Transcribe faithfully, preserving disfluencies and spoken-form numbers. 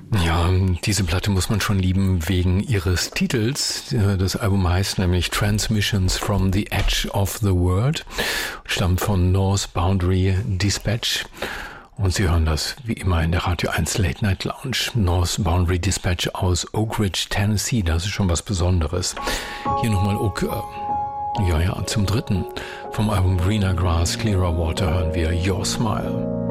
Ja, diese Platte muss man schon lieben wegen ihres Titels. Das Album heißt nämlich Transmissions from the Edge of the World, stammt von North Boundary Dispatch. Und Sie hören das wie immer in der Radio eins Late Night Lounge. North Boundary Dispatch aus Oak Ridge, Tennessee. Das ist schon was Besonderes. Hier nochmal Oak, äh, ja, ja, zum dritten. Vom Album Greener Grass, Clearer Water hören wir Your Smile.